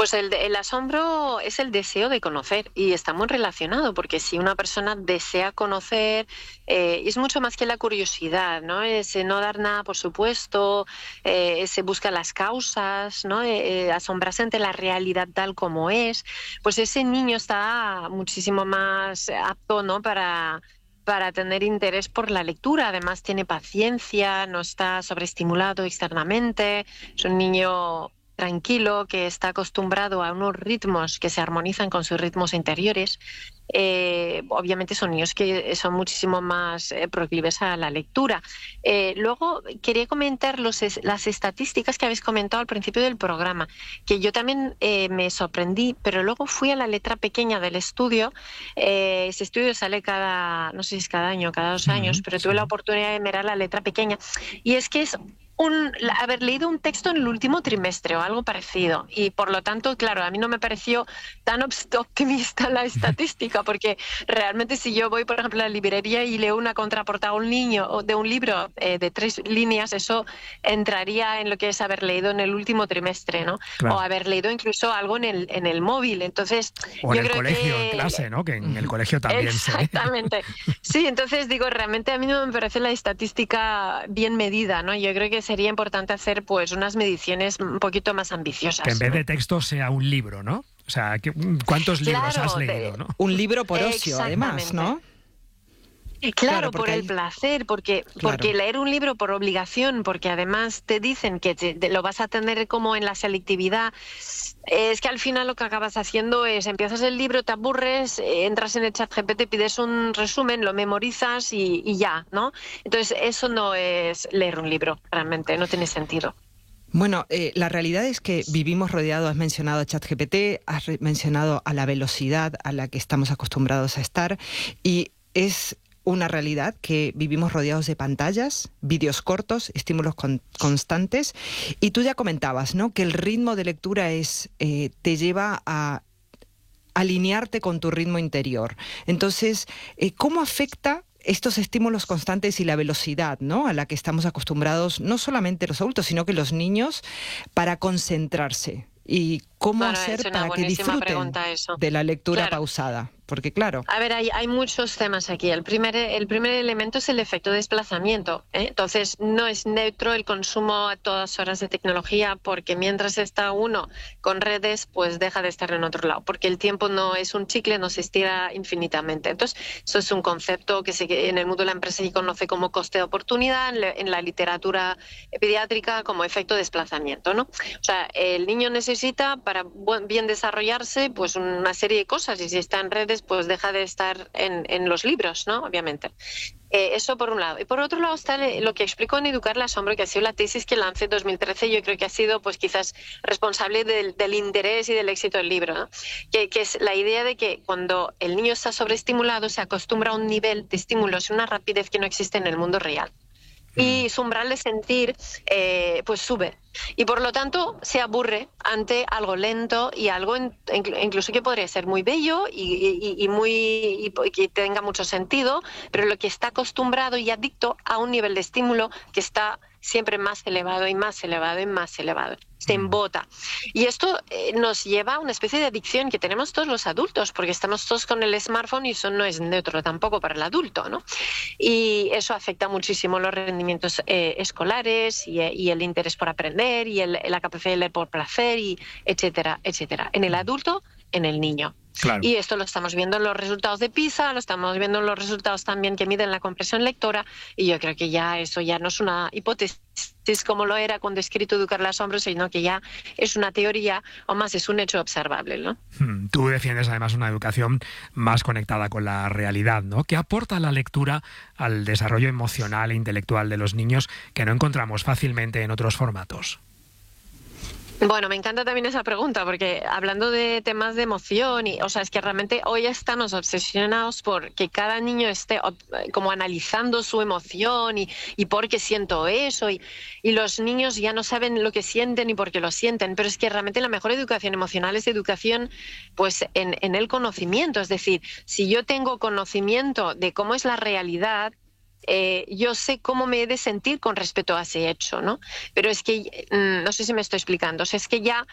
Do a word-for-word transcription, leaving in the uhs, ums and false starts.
Pues el, el asombro es el deseo de conocer y está muy relacionado, porque si una persona desea conocer, eh, es mucho más que la curiosidad, ¿no? Es no dar nada por supuesto, eh, se busca las causas, ¿no? Eh, asombrarse ante la realidad tal como es, pues ese niño está muchísimo más apto, ¿no? para para tener interés por la lectura. Además tiene paciencia, no está sobreestimulado externamente, es un niño tranquilo, que está acostumbrado a unos ritmos que se armonizan con sus ritmos interiores. Eh, obviamente son niños que son muchísimo más eh, proclives a la lectura. Eh, luego quería comentar los, las estadísticas que habéis comentado al principio del programa, que yo también eh, me sorprendí, pero luego fui a la letra pequeña del estudio. Eh, ese estudio sale cada, no sé si es cada año, cada dos años, pero tuve sí. la oportunidad de mirar la letra pequeña, y es que es Un, haber leído un texto en el último trimestre o algo parecido, y por lo tanto, claro, a mí no me pareció tan optimista la estadística, porque realmente si yo voy, por ejemplo, a la librería y leo una contraportada a un niño o de un libro eh, de tres líneas, eso entraría en lo que es haber leído en el último trimestre, ¿no? Claro. O haber leído incluso algo en el, en el móvil. Entonces, o yo en el creo colegio, que... en clase, ¿no? Que en el colegio también se... Exactamente. Sí, entonces digo, realmente a mí no me parece la estadística bien medida, ¿no? Yo creo que sería importante hacer pues unas mediciones un poquito más ambiciosas. Que en vez ¿no? de texto sea un libro, ¿no? O sea, ¿cuántos libros claro, has leído, de, no? Un libro por ocio, además, ¿no? Claro, Claro, por el hay... placer, porque, claro. porque leer un libro por obligación, porque además te dicen que te, te lo vas a tener como en la selectividad, es que al final lo que acabas haciendo es, empiezas el libro, te aburres, entras en el chat G P T, pides un resumen, lo memorizas y, y ya, ¿no? Entonces eso no es leer un libro, realmente, no tiene sentido. Bueno, eh, la realidad es que vivimos rodeados, has mencionado a ChatGPT, has mencionado a la velocidad a la que estamos acostumbrados a estar, y es una realidad que vivimos rodeados de pantallas, vídeos cortos, estímulos con, constantes, y tú ya comentabas, ¿no?, que el ritmo de lectura es eh, te lleva a alinearte con tu ritmo interior. Entonces, eh, ¿cómo afecta estos estímulos constantes y la velocidad, ¿no?, a la que estamos acostumbrados, no solamente los adultos, sino que los niños, para concentrarse? ¿Y cómo bueno, hacer es una para que disfruten eso. de la lectura claro. pausada? Porque claro... A ver, hay, hay muchos temas aquí. El primer, el primer elemento es el efecto de desplazamiento, ¿eh? Entonces, no es neutro el consumo a todas horas de tecnología, porque mientras está uno con redes, pues deja de estar en otro lado, porque el tiempo no es un chicle, no se estira infinitamente. Entonces, eso es un concepto que se, en el mundo de la empresa se conoce como coste de oportunidad, en la literatura pediátrica como efecto de desplazamiento, ¿no? O sea, el niño necesita, para bien desarrollarse, pues una serie de cosas, y si está en redes, pues deja de estar en, en los libros, ¿no? Obviamente. Eh, eso por un lado. Y por otro lado está lo que explico en Educar el asombro, que ha sido la tesis que lancé en dos mil trece. Yo creo que ha sido, pues quizás responsable del, del interés y del éxito del libro, ¿no? Que, que es la idea de que cuando el niño está sobreestimulado, se acostumbra a un nivel de estímulos y una rapidez que no existe en el mundo real. Y su umbral de sentir eh, pues sube, y por lo tanto se aburre ante algo lento y algo in, incluso que podría ser muy bello y, y, y muy y, y que tenga mucho sentido, pero lo que está acostumbrado y adicto a un nivel de estímulo que está siempre más elevado y más elevado y más elevado, se embota. Y esto eh, nos lleva a una especie de adicción que tenemos todos los adultos, porque estamos todos con el smartphone y eso no es neutro tampoco para el adulto, ¿no? Y eso afecta muchísimo los rendimientos eh, escolares y, y el interés por aprender y el, la capacidad de leer por placer, y etcétera, etcétera. En el adulto, en el niño. Claro. Y esto lo estamos viendo en los resultados de PISA, lo estamos viendo en los resultados también que miden la comprensión lectora, y yo creo que ya eso ya no es una hipótesis como lo era cuando he escrito Educar el asombro, sino que ya es una teoría, o más es un hecho observable, ¿no? Hmm, tú defiendes además una educación más conectada con la realidad, ¿no? ¿Qué aporta la lectura al desarrollo emocional e intelectual de los niños que no encontramos fácilmente en otros formatos? Bueno, me encanta también esa pregunta, porque hablando de temas de emoción, y, o sea, es que realmente hoy estamos obsesionados por que cada niño esté como analizando su emoción y, y por qué siento eso, y, y los niños ya no saben lo que sienten y por qué lo sienten, pero es que realmente la mejor educación emocional es educación pues en, en el conocimiento, es decir, si yo tengo conocimiento de cómo es la realidad, Eh, yo sé cómo me he de sentir con respecto a ese hecho, ¿no? Pero es que, mm, no sé si me estoy explicando, o sea, es que ya